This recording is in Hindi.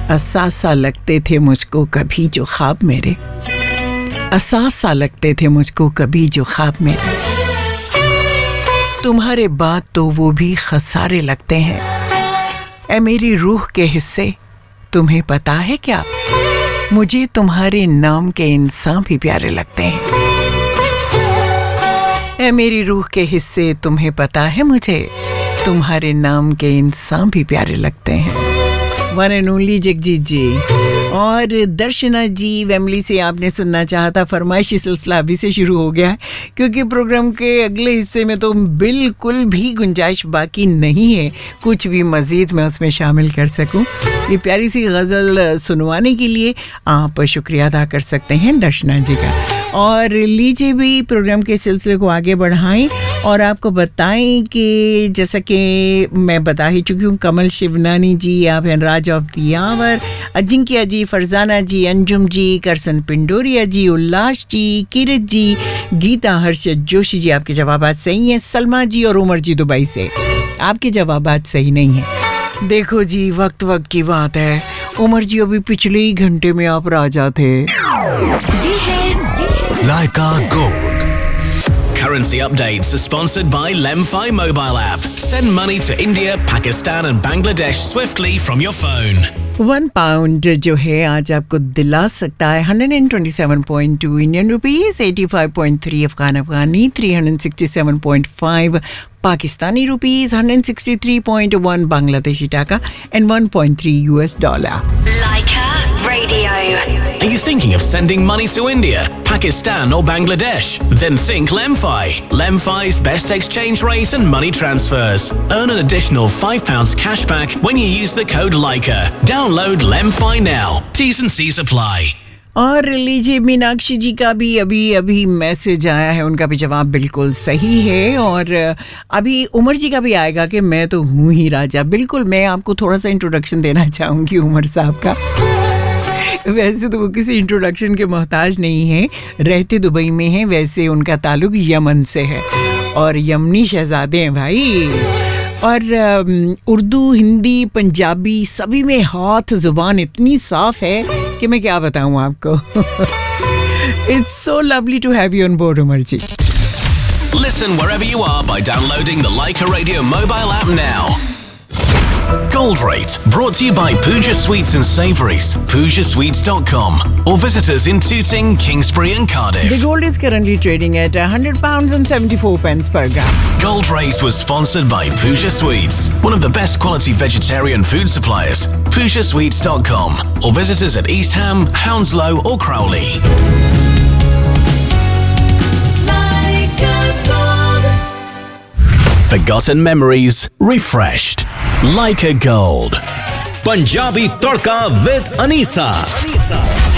असासा लगते थे मुझको कभी जो ख्वाब मेरे, असासा लगते थे मुझको कभी जो ख्वाब मेरे, तुम्हारे बाद तो वो भी खसारे लगते हैं। ऐ मेरी रूह के हिस्से तुम्हें पता है क्या, मुझे तुम्हारे नाम के इंसान भी प्यारे लगते हैं। ऐ मेरी रूह के हिस्से तुम्हें पता है मुझे तुम्हारे नाम के इंसान भी प्यारे लगते हैं। वन एंड ओनली जगजीत जी और दर्शना जी वेमली से आपने सुनना चाहा था। फरमाइशी सिलसिला अभी से शुरू हो गया है क्योंकि प्रोग्राम के अगले हिस्से में तो बिल्कुल भी गुंजाइश बाकी नहीं है कुछ भी मज़ीद मैं उसमें शामिल कर सकूं। ये प्यारी सी गज़ल सुनवाने के लिए आप शुक्रिया अदा कर सकते हैं दर्शना जी का। और लीजिए भी प्रोग्राम के सिलसिले को आगे बढ़ाएं और आपको बताएं कि जैसा कि मैं बता ही चुकी हूँ, कमल शिवनानी जी, आप हैं राज ऑफ दियावर, अजिंक्या जी, फरजाना जी, अंजुम जी, करसन पिंडोरिया जी, उल्लास जी, किरत जी, गीता हर्षद जोशी जी, आपके जवाबात सही हैं। सलमा जी और उमर जी दुबई से आपके जवाबात सही नहीं हैं। देखो जी वक्त की बात है, उमर जी अभी पिछले ही घंटे में आप राजा थे। ये है Leica Gold. Currency updates are sponsored by Lemfi mobile app. Send money to India, Pakistan and Bangladesh swiftly from your phone. £1 जो है आज आपको दिला सकता है 127.2 इंडियन रुपीस, 85.3 अफगानी, 367.5 पाकिस्तानी रुपीस, 163.1 बांग्लादेशी टाका and 1.3 US dollar. Leica Radio. Are you thinking of sending money to India, Pakistan or Bangladesh? Then think Lemfi. Lemfi's best exchange rate and money transfers. Earn an additional £5 cashback when you use the code Leica. Download Lemfi now. T's and C's apply. और लीजिए मीनाक्षी जी का भी अभी मैसेज आया है, उनका भी जवाब बिल्कुल सही है। और अभी उमर जी का भी आएगा कि मैं तो हूँ ही राजा। बिल्कुल, मैं आपको थोड़ा सा इंट्रोडक्शन देना चाहूँगी उमर साहब का। वैसे तो वो किसी इंट्रोडक्शन के मोहताज नहीं है, रहते दुबई में हैं, वैसे उनका ताल्लुक यमन से है और यमनी शहजादे हैं भाई। और उर्दू, हिंदी, पंजाबी सभी में हाथ ज़ुबान इतनी साफ है कि मैं क्या बताऊं आपको। It's so lovely to have you on board, Umar ji. Listen wherever you are by downloading the Leica Radio mobile app now. Gold Rate, brought to you by Pooja Sweets and Savouries, PoojaSweets.com, or visit us in Tooting, Kingsbury and Cardiff. The gold is currently trading at £100 and 74 pence per gram. Gold Rate was sponsored by Pooja Sweets, one of the best quality vegetarian food suppliers. PoojaSweets.com, or visit us at East Ham, Hounslow or Crowley. Forgotten memories refreshed. Leica Gold. Punjabi Tadka with Anisa.